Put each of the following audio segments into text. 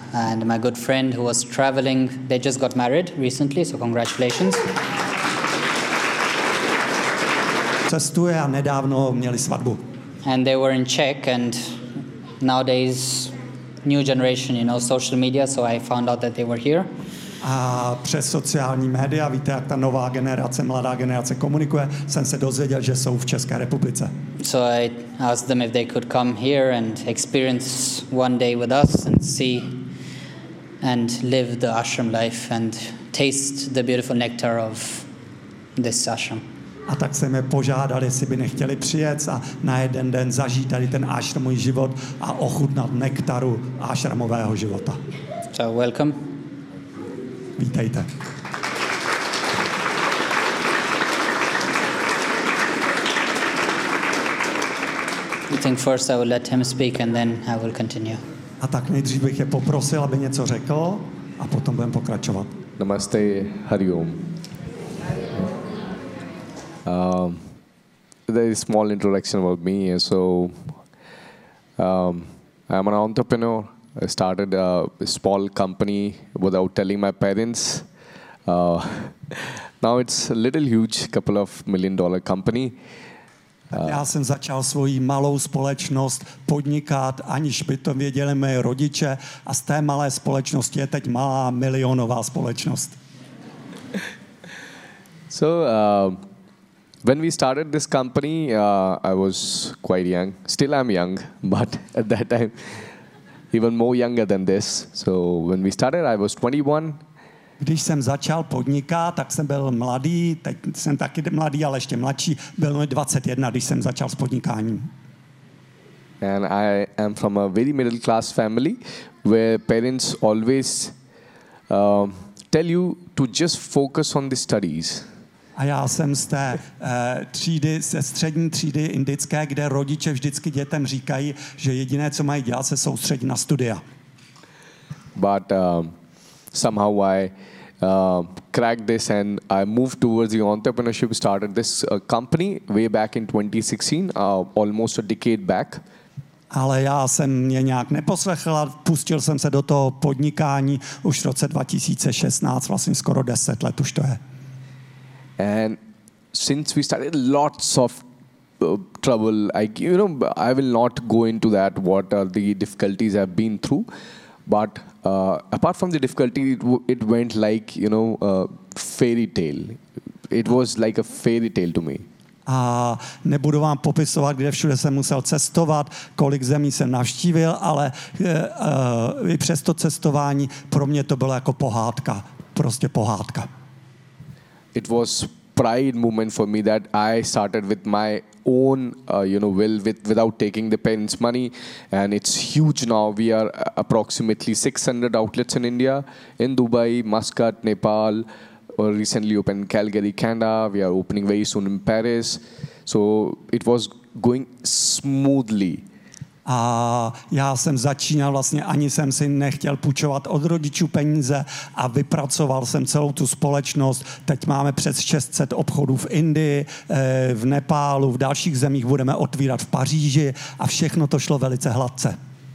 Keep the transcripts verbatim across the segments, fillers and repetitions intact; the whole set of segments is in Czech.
and my good friend who was traveling, they just got married recently, so congratulations. Cestuje a nedávno měli svatbu. And they were in Czech, and nowadays new generation, you know, social media, so I found out that they were here. A přes sociální média, víte, jak ta nová generace, mladá generace komunikuje, jsem se dozvěděl, že jsou v České republice. So I asked them if they could come here and experience one day with us and see and live the ashram life and taste the beautiful nectar of this ashram. A tak jsem je požádal, jestli by nechtěli přijet a na jeden den zažít tady ten ashramový život a ochutnat nektaru ashramového života. So welcome. Vítejte. I think first I will let him speak and then I will continue. A tak nejdřív bych je poprosil, aby něco řekl a potom budeme pokračovat. Namaste, Hari Om. Um, there is a small introduction about me. So, um, I'm an entrepreneur. I started a small company without telling my parents. Uh, now it's a little huge, couple of million dollar company. Uh, Já jsem začal svoji malou společnost podnikat, aniž by to věděli moji rodiče, a z té malé společnosti je teď malá milionová společnost. So, uh, when we started this company, uh, I was quite young. Still I'm young, but at that time, even more younger than this. So when we started, I was twenty-one. Když jsem začal podnikat, tak jsem byl mladý, teď jsem taky mladý, ale ještě mladší, byl mi dvacet jedna, když jsem začal s podnikáním. And I am from a very middle class family where parents always uh, tell you to just focus on the studies. A já jsem z té uh, třídy, ze střední třídy indické, kde rodiče vždycky dětem říkají, že jediné, co mají dělat, se soustředit na studia. But um, somehow I uh, cracked this and I moved towards the entrepreneurship, started this uh, company way back in twenty sixteen, uh, almost a decade back. Ale já jsem mě nějak neposlechl a pustil jsem se do toho podnikání už v roce dva tisíce šestnáct, vlastně skoro deset let už to je. And since we started lots of uh, trouble, I, you know, I will not go into that, what are the difficulties I've been through. But uh, apart from the difficulty, it, w- it went like, you know, a fairy tale. It was like a fairy tale to me. A nebudu vám popisovat, kde všude jsem musel cestovat, kolik zemí jsem navštívil, ale uh, uh, i přes to cestování pro mě to bylo jako pohádka, prostě pohádka. It was pride moment for me that I started with my own, uh, you know, will with, without taking the parents' money, and it's huge now. We are approximately six hundred outlets in India, in Dubai, Muscat, Nepal. Or recently opened Calgary, Canada. We are opening very soon in Paris. So it was going smoothly. A já jsem začínal vlastně, ani jsem si nechtěl půjčovat od rodičů peníze a vypracoval jsem celou tu společnost. Teď máme přes šest set obchodů v Indii, v Nepálu, v dalších zemích budeme otvírat v Paříži a všechno to šlo velice hladce.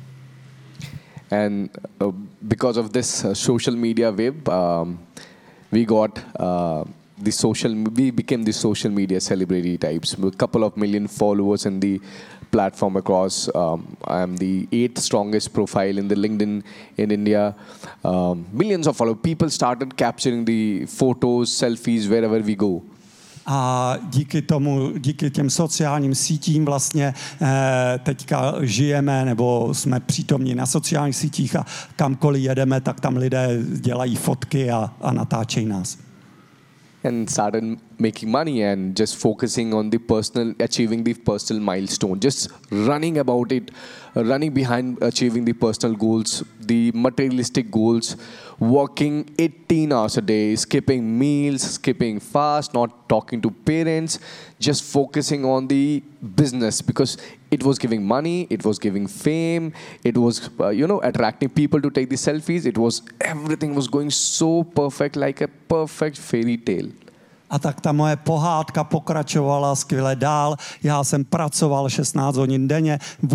And uh, because of this uh, social media wave, um, we got uh, the social, we became the social media celebrity types. A couple of million followers in the platform across. Um, I am the eighth strongest profile in the LinkedIn in India. Um, millions of followers. People started capturing the photos, selfies wherever we go. A díky tomu, díky těm sociálním sítím vlastně eh, teďka žijeme nebo jsme přítomní na sociálních sítích a kamkoliv jedeme, tak tam lidé dělají fotky a, a natáčejí nás. And started making money and just focusing on the personal, achieving the personal milestone, just running about it, running behind achieving the personal goals, the materialistic goals, working eighteen hours a day, skipping meals, skipping fast, not talking to parents, just focusing on the business because it was giving money, it was giving fame, it was, uh, you know, attracting people to take the selfies. It was, everything was going so perfect, like a perfect fairy tale. A tak ta moje pohádka pokračovala skvěle dál. Já jsem pracoval šestnáct hodin denně.